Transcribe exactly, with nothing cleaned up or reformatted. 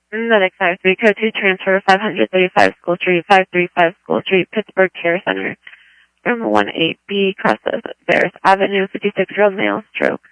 Medic five three, code two, transfer five thirty-five School Street, five thirty-five School Street, Pittsburgh Care Center. Room one eight B, crosses Ferris Avenue, fifty-six year old male, stroke.